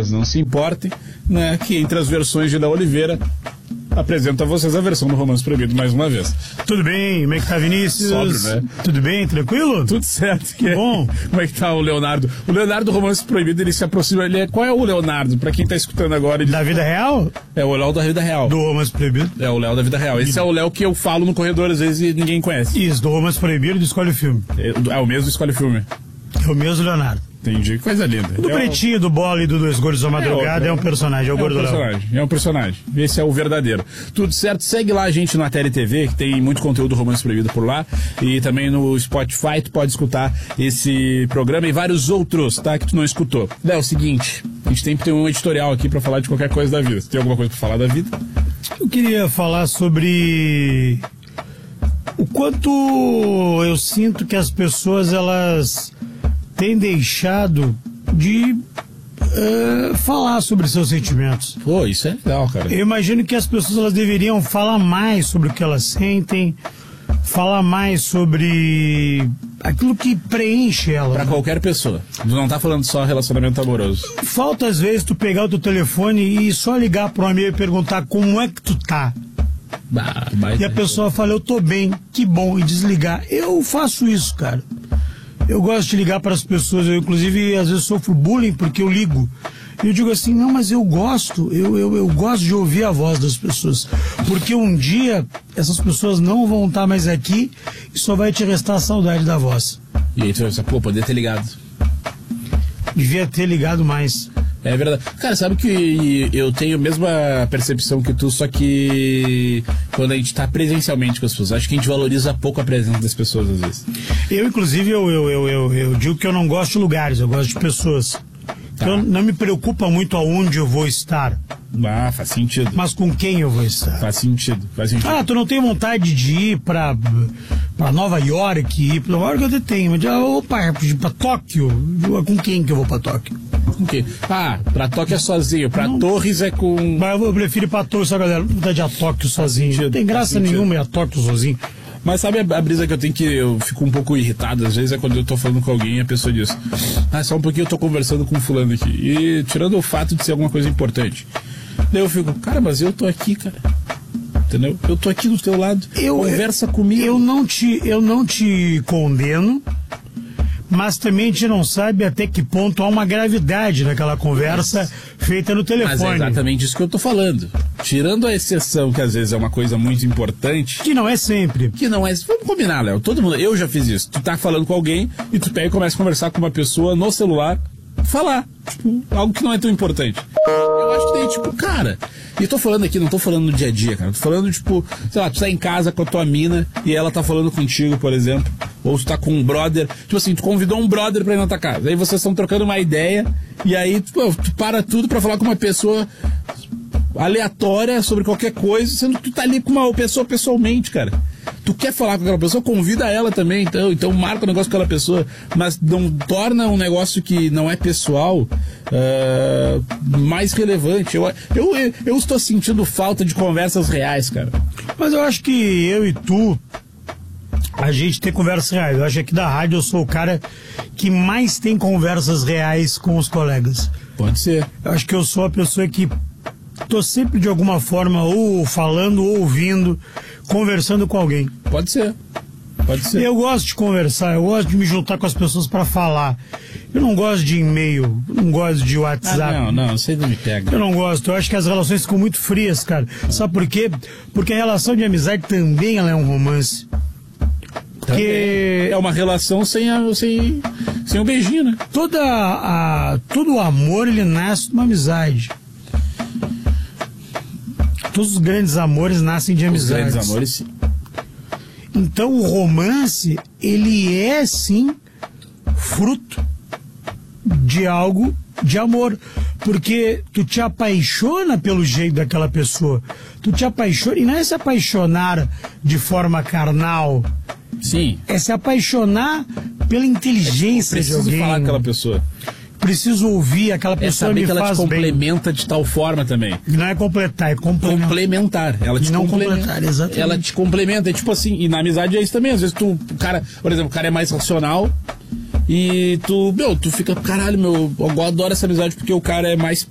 Oliveiras, não se importem, né, que entre as versões de Léo Oliveira, apresento a vocês a versão do Romance Proibido mais uma vez. Tudo bem? Como é que tá, Vinícius? Sóbrio, né? Tudo bem? Tranquilo? Tudo certo. Bom. Como é que tá o Leonardo? O Leonardo do Romance Proibido, ele se aproxima... Qual é o Leonardo? Pra quem tá escutando agora... Da vida real? É o Léo da vida real. Do Romance Proibido? É o Léo da vida real. Esse é o Léo que eu falo no corredor às vezes e ninguém conhece. Isso, do Romance Proibido do Escolhe o Filme. É o mesmo do Escolhe o Filme. É o mesmo Leonardo. Entendi, coisa linda. Do Pretinho, do Bola e do Dois Gordos da Madrugada é um personagem, é o Gordo Léo. É um personagem, esse é o verdadeiro. Tudo certo, segue lá a gente no Ateli TV, que tem muito conteúdo Romance Proibido por lá, e também no Spotify tu pode escutar esse programa e vários outros, tá, que tu não escutou. Léo, é o seguinte, a gente tem que ter um editorial aqui pra falar de qualquer coisa da vida. Você tem alguma coisa pra falar da vida? Eu queria falar sobre o quanto eu sinto que as pessoas, elas têm deixado de falar sobre seus sentimentos. Pô, isso é legal, cara. Eu imagino que as pessoas, elas deveriam falar mais sobre o que elas sentem, falar mais sobre aquilo que preenche elas. Pra qualquer pessoa. Tu não tá falando só relacionamento amoroso. Falta às vezes tu pegar o teu telefone e só ligar pro amigo e perguntar como é que tu tá. E a pessoa fala, eu tô bem, que bom, e desligar. Eu faço isso, cara. Eu gosto de ligar para as pessoas, eu inclusive às vezes sofro bullying porque eu ligo. E eu digo assim, não, mas eu gosto, eu gosto de ouvir a voz das pessoas. Porque um dia essas pessoas não vão estar mais aqui e só vai te restar a saudade da voz. E aí tu pensa, pô, poder ter ligado. Devia ter ligado mais. É verdade. Cara, sabe que eu tenho a mesma percepção que tu, só que quando a gente tá presencialmente com as pessoas, acho que a gente valoriza pouco a presença das pessoas às vezes. Eu, inclusive, eu digo que eu não gosto de lugares, eu gosto de pessoas. Tá. Então, não me preocupa muito aonde eu vou estar. Ah, faz sentido. Mas com quem eu vou estar. Faz sentido. Ah, tu não tem vontade de ir pra Nova York? Pra Nova York eu até tenho, mas pra Tóquio? Com quem que eu vou pra Tóquio? Com quem? Ah, pra Tóquio é sozinho, pra não. Torres é com... Mas eu prefiro ir pra Torres, só galera, não vontade de ir a Tóquio sozinho. Não tem graça nenhuma ir a Tóquio sozinho. Mas sabe a brisa que eu tenho, que eu fico um pouco irritado às vezes, é quando eu tô falando com alguém e a pessoa diz, só um pouquinho eu tô conversando com fulano aqui, e tirando o fato de ser alguma coisa importante, daí eu fico, cara, mas eu tô aqui, cara, entendeu? Eu tô aqui do teu lado, conversa comigo. Eu não te condeno, mas também a gente não sabe até que ponto há uma gravidade naquela conversa feita no telefone. Mas é exatamente isso que eu tô falando. Tirando a exceção, que às vezes é uma coisa muito importante... Que não é sempre. Que não é... Vamos combinar, Léo. Todo mundo... Eu já fiz isso. Tu tá falando com alguém e tu pega e começa a conversar com uma pessoa no celular, falar. Tipo, algo que não é tão importante. Eu acho que daí, tipo, cara... E eu tô falando aqui, não tô falando no dia a dia, cara. Tô falando, tipo, sei lá, tu tá em casa com a tua mina e ela tá falando contigo, por exemplo. Ou tu tá com um brother. Tipo assim, tu convidou um brother pra ir na tua casa. Aí vocês estão trocando uma ideia e aí, tu para tudo pra falar com uma pessoa aleatória sobre qualquer coisa, sendo que tu tá ali com uma pessoa pessoalmente, cara. Tu quer falar com aquela pessoa, convida ela também, então marca um negócio com aquela pessoa, mas não torna um negócio que não é pessoal mais relevante. Eu estou sentindo falta de conversas reais, cara. Mas eu acho que eu e tu, a gente tem conversas reais. Eu acho que aqui da rádio eu sou o cara que mais tem conversas reais com os colegas. Pode ser. Eu acho que eu sou a pessoa que tô sempre de alguma forma ou falando ou ouvindo, conversando com alguém. Pode ser. Pode ser. Eu gosto de conversar, eu gosto de me juntar com as pessoas para falar. Eu não gosto de e-mail, não gosto de WhatsApp. Não, você não me pega. Eu não gosto, eu acho que as relações ficam muito frias, cara. Sabe por quê? Porque a relação de amizade também ela é um romance. Porque é uma relação sem um beijinho, né? Todo o amor, ele nasce de uma amizade. Todos os grandes amores nascem de amizades. Os grandes amores, sim. Então o romance, ele é sim fruto de algo de amor, porque tu te apaixona pelo jeito daquela pessoa, tu te apaixona, e não é se apaixonar de forma carnal. Sim. É se apaixonar pela inteligência de alguém. Preciso falar com aquela pessoa. Preciso ouvir aquela pessoa, me faz bem. Ela te complementa de tal forma também. Não é completar, é complementar. Ela te não complementar, exatamente. Ela te complementa, é tipo assim, e na amizade é isso também. Às vezes o cara, por exemplo, o cara é mais racional e tu fica, caralho, eu adoro essa amizade porque o cara é mais